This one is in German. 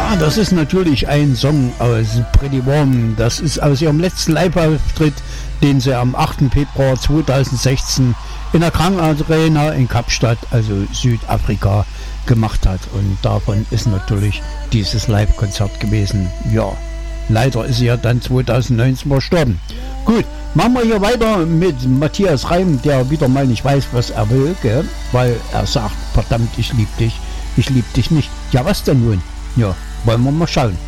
Ja, das ist natürlich ein Song aus Pretty Woman. Das ist aus ihrem letzten Live-Auftritt, den sie am 8. Februar 2016 in der Krang Arena in Kapstadt, also Südafrika, gemacht hat. Und davon ist natürlich dieses Live-Konzert gewesen. Ja, leider ist sie ja dann 2019 verstorben. Gut, machen wir hier weiter mit Matthias Reim, der wieder mal nicht weiß, was er will, gell? Weil er sagt, verdammt, ich lieb dich nicht. Ja, was denn nun? Ja, wollen wir mal schauen.